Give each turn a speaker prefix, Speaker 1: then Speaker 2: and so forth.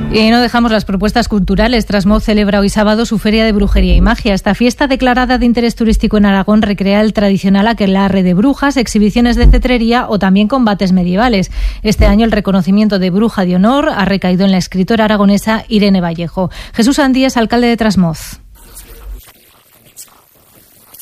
Speaker 1: Y no dejamos las propuestas culturales. Trasmoz celebra hoy sábado su Feria de Brujería y Magia. Esta fiesta declarada de interés turístico en Aragón recrea el tradicional aquelarre de brujas, exhibiciones de cetrería o también combates medievales. Este año el reconocimiento de bruja de honor ha recaído en la escritora aragonesa Irene Vallejo. Jesús Andíes, alcalde de Trasmoz.